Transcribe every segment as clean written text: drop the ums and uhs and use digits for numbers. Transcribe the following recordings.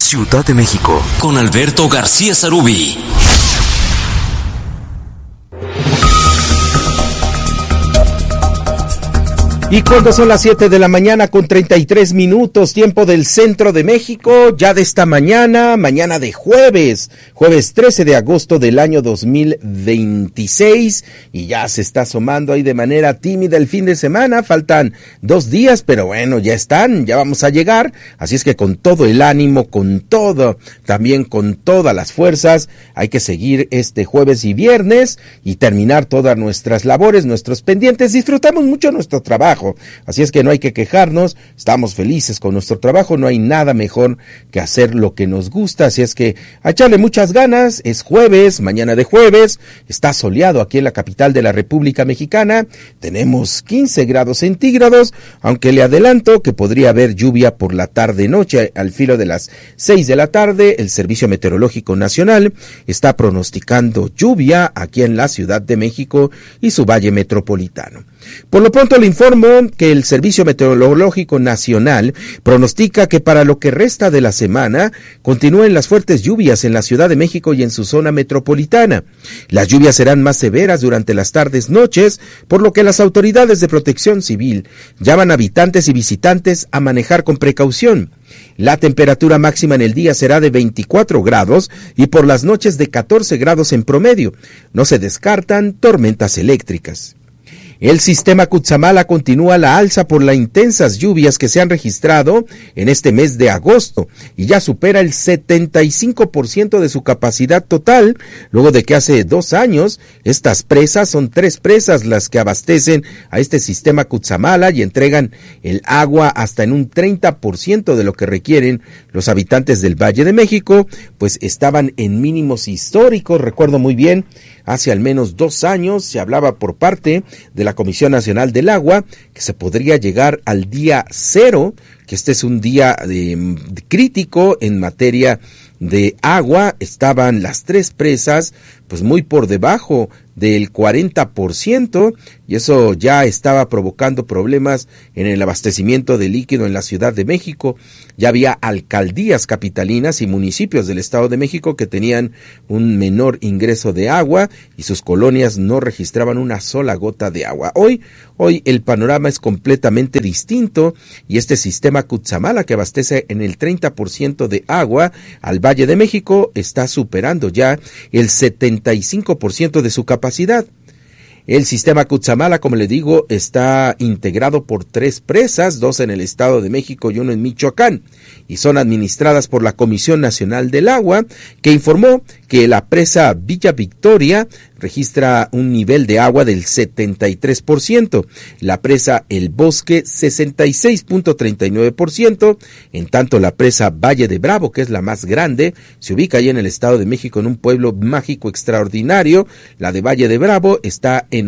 Ciudad de México, con Alberto García Sarubí. Y cuando son las 7 de la mañana con 33 minutos, tiempo del centro de México, ya de esta mañana de jueves 13 de agosto del año 2026, y ya se está asomando ahí de manera tímida el fin de semana, faltan 2 días, pero bueno, ya vamos a llegar, así es que con todo el ánimo, con todo, también con todas las fuerzas, hay que seguir este jueves y viernes y terminar todas nuestras labores, nuestros pendientes. Disfrutamos mucho nuestro trabajo, así es que no hay que quejarnos, estamos felices con nuestro trabajo, no hay nada mejor que hacer lo que nos gusta, así es que a echarle muchas ganas. Es jueves, mañana de jueves, está soleado aquí en la capital de la República Mexicana, tenemos 15 grados centígrados, aunque le adelanto que podría haber lluvia por la tarde-noche, al filo de las 6 de la tarde, el Servicio Meteorológico Nacional está pronosticando lluvia aquí en la Ciudad de México y su valle metropolitano. Por lo pronto le informo que el Servicio Meteorológico Nacional pronostica que para lo que resta de la semana continúen las fuertes lluvias en la Ciudad de México y en su zona metropolitana. Las lluvias serán más severas durante las tardes-noches, por lo que las autoridades de protección civil llaman a habitantes y visitantes a manejar con precaución. La temperatura máxima en el día será de 24 grados y por las noches de 14 grados en promedio. No se descartan tormentas eléctricas. El sistema Cutzamala continúa la alza por las intensas lluvias que se han registrado en este mes de agosto y ya supera el 75% de su capacidad total, luego de que hace 2 años estas presas, son 3 presas las que abastecen a este sistema Cutzamala y entregan el agua hasta en un 30% de lo que requieren los habitantes del Valle de México, pues estaban en mínimos históricos. Recuerdo muy bien, hace al menos 2 años se hablaba por parte de la Comisión Nacional del Agua que se podría llegar al día 0, que este es un día crítico en materia de agua. Estaban las 3 presas pues muy por debajo del 40%, y eso ya estaba provocando problemas en el abastecimiento de líquido en la Ciudad de México. Ya había alcaldías capitalinas y municipios del Estado de México que tenían un menor ingreso de agua y sus colonias no registraban una sola gota de agua. Hoy el panorama es completamente distinto y este sistema Cutzamala, que abastece en el 30% de agua al Valle de México, está superando ya el 75% de su capacidad. El sistema Cutzamala, como le digo, está integrado por 3 presas, 2 en el Estado de México y 1 en Michoacán, y son administradas por la Comisión Nacional del Agua, que informó que la presa Villa Victoria registra un nivel de agua del 73%, la presa El Bosque 66.39%, en tanto la presa Valle de Bravo, que es la más grande, se ubica ahí en el Estado de México en un pueblo mágico extraordinario. La de Valle de Bravo está en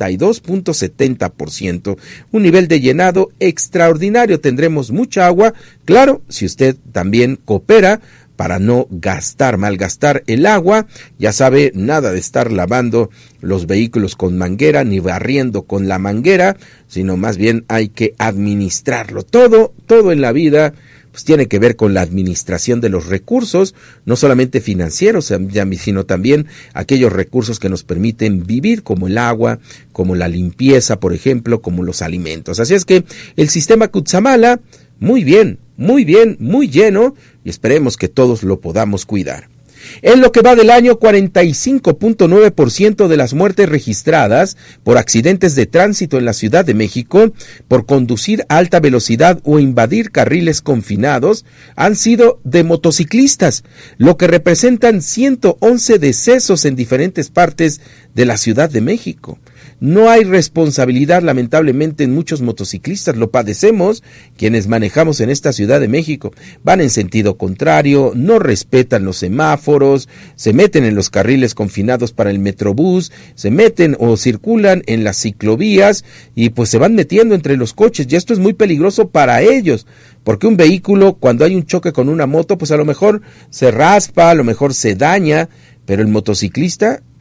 82.70%, un nivel de llenado extraordinario. Tendremos mucha agua, claro, si usted también coopera para no malgastar el agua. Ya sabe, nada de estar lavando los vehículos con manguera ni barriendo con la manguera, sino más bien hay que administrarlo. Todo en la vida pues tiene que ver con la administración de los recursos, no solamente financieros, sino también aquellos recursos que nos permiten vivir, como el agua, como la limpieza, por ejemplo, como los alimentos. Así es que el sistema Cutzamala, muy bien, muy lleno, y esperemos que todos lo podamos cuidar. En lo que va del año, 45.9% de las muertes registradas por accidentes de tránsito en la Ciudad de México por conducir a alta velocidad o invadir carriles confinados han sido de motociclistas, lo que representan 111 decesos en diferentes partes de la Ciudad de México. No hay responsabilidad, lamentablemente, en muchos motociclistas, lo padecemos quienes manejamos en esta Ciudad de México. Van en sentido contrario, no respetan los semáforos, se meten en los carriles confinados para el Metrobús, se meten o circulan en las ciclovías y pues se van metiendo entre los coches, y esto es muy peligroso para ellos, porque un vehículo, cuando hay un choque con una moto, pues a lo mejor se raspa, a lo mejor se daña, pero el motociclista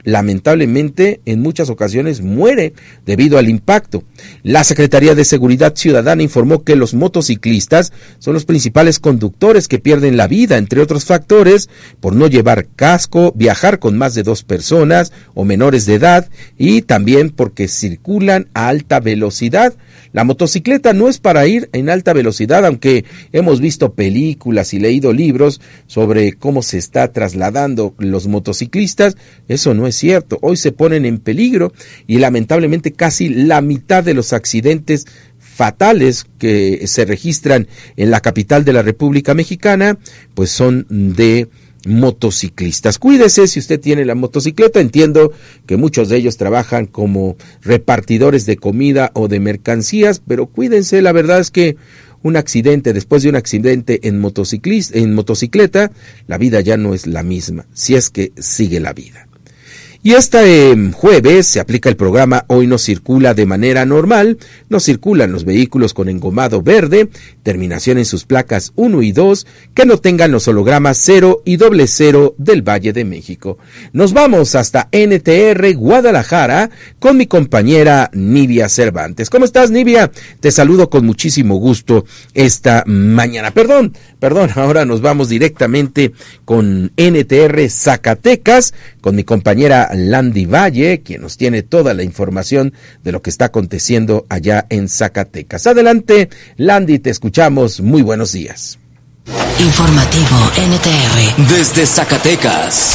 lamentablemente en muchas ocasiones muere debido al impacto. La Secretaría de Seguridad Ciudadana informó que los motociclistas son los principales conductores que pierden la vida, entre otros factores, por no llevar casco, viajar con más de 2 personas o menores de edad y también porque circulan a alta velocidad. La motocicleta no es para ir en alta velocidad, aunque hemos visto películas y leído libros sobre cómo se está trasladando los motociclistas. Eso no es cierto. Hoy se ponen en peligro y lamentablemente casi la mitad de los accidentes fatales que se registran en la capital de la República Mexicana, pues son de motociclistas. Cuídese si usted tiene la motocicleta. Entiendo que muchos de ellos trabajan como repartidores de comida o de mercancías, pero cuídense. La verdad es que después de un accidente en motocicleta, la vida ya no es la misma, si es que sigue la vida. Y este jueves se aplica el programa Hoy no circula de manera normal. No circulan los vehículos con engomado verde, terminación en sus placas 1 y 2, que no tengan los hologramas 0 y 00 del Valle de México. Nos vamos hasta NTR Guadalajara con mi compañera Nivia Cervantes. ¿Cómo estás, Nivia? Te saludo con muchísimo gusto esta mañana. Perdón, ahora nos vamos directamente con NTR Zacatecas, con mi compañera Landy Valle, quien nos tiene toda la información de lo que está aconteciendo allá en Zacatecas. Adelante, Landy, te escuchamos. Muy buenos días. Informativo NTR desde Zacatecas.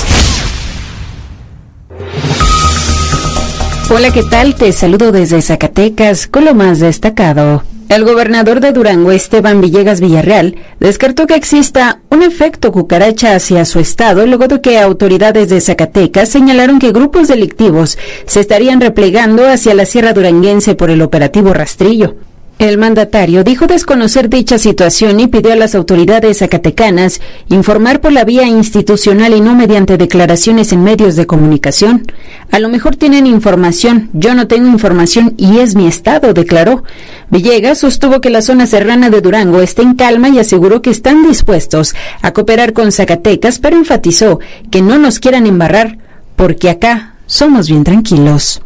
Hola, ¿qué tal? Te saludo desde Zacatecas con lo más destacado. El gobernador de Durango, Esteban Villegas Villarreal, descartó que exista un efecto cucaracha hacia su estado luego de que autoridades de Zacatecas señalaron que grupos delictivos se estarían replegando hacia la sierra duranguense por el operativo Rastrillo. El mandatario dijo desconocer dicha situación y pidió a las autoridades zacatecanas informar por la vía institucional y no mediante declaraciones en medios de comunicación. A lo mejor tienen información, yo no tengo información y es mi estado, declaró. Villegas sostuvo que la zona serrana de Durango está en calma y aseguró que están dispuestos a cooperar con Zacatecas, pero enfatizó que no nos quieran embarrar, porque acá somos bien tranquilos.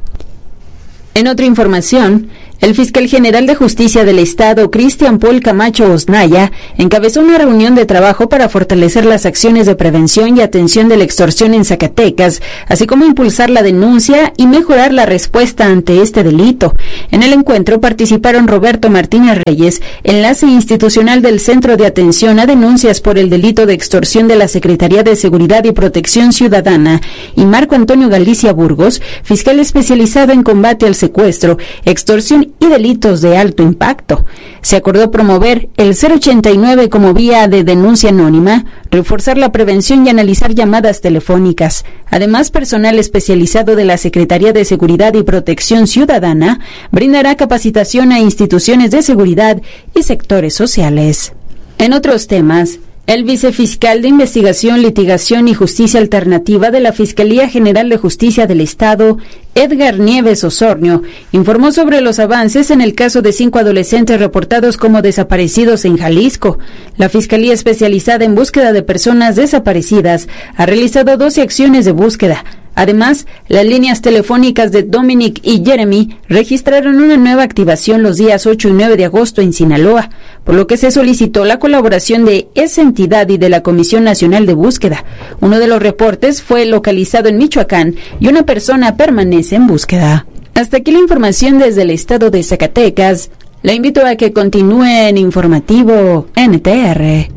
En otra información, el fiscal general de Justicia del Estado, Cristian Paul Camacho Osnaya, encabezó una reunión de trabajo para fortalecer las acciones de prevención y atención de la extorsión en Zacatecas, así como impulsar la denuncia y mejorar la respuesta ante este delito. En el encuentro participaron Roberto Martínez Reyes, enlace institucional del Centro de Atención a Denuncias por el Delito de Extorsión de la Secretaría de Seguridad y Protección Ciudadana, y Marco Antonio Galicia Burgos, fiscal especializado en combate al secuestro, extorsión y delitos de alto impacto. Se acordó promover el 089 como vía de denuncia anónima, reforzar la prevención y analizar llamadas telefónicas. Además, personal especializado de la Secretaría de Seguridad y Protección Ciudadana brindará capacitación a instituciones de seguridad y sectores sociales. En otros temas, el vicefiscal de Investigación, Litigación y Justicia Alternativa de la Fiscalía General de Justicia del Estado, Edgar Nieves Osornio, informó sobre los avances en el caso de 5 adolescentes reportados como desaparecidos en Jalisco. La Fiscalía Especializada en Búsqueda de Personas Desaparecidas ha realizado 12 acciones de búsqueda. Además, las líneas telefónicas de Dominic y Jeremy registraron una nueva activación los días 8 y 9 de agosto en Sinaloa, por lo que se solicitó la colaboración de esa entidad y de la Comisión Nacional de Búsqueda. Uno de los reportes fue localizado en Michoacán y una persona permanece en búsqueda. Hasta aquí la información desde el estado de Zacatecas. La invito a que continúe en Informativo NTR.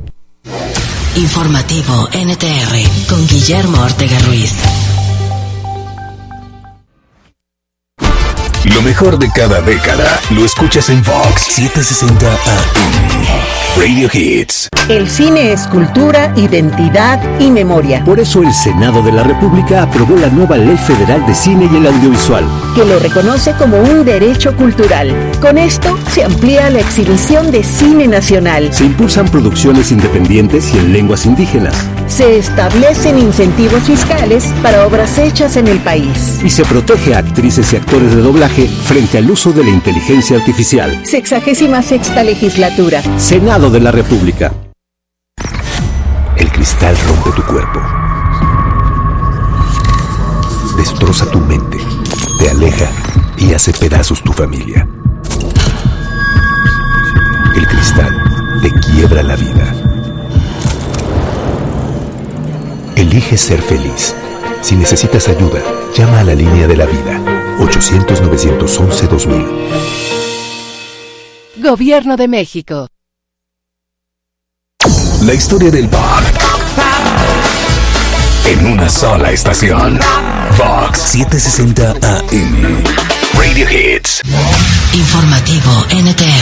Informativo NTR con Guillermo Ortega Ruiz. Lo mejor de cada década lo escuchas en Vox 760 AM. Radio Hits. El cine es cultura, identidad y memoria. Por eso el Senado de la República aprobó la nueva Ley Federal de Cine y el Audiovisual, que lo reconoce como un derecho cultural. Con esto se amplía la exhibición de cine nacional. Se impulsan producciones independientes y en lenguas indígenas. Se establecen incentivos fiscales para obras hechas en el país. Y se protege a actrices y actores de doblaje frente al uso de la inteligencia artificial. 66ª legislatura. Senado de la República. El cristal rompe tu cuerpo. destroza tu mente, te aleja y hace pedazos tu familia. El cristal te quiebra la vida. Elige ser feliz. Si necesitas ayuda, llama a la línea de la vida. 800-911-2000. Gobierno de México. La historia del pop en una sola estación. Vox 760 AM. Radio Hits. Informativo NTR.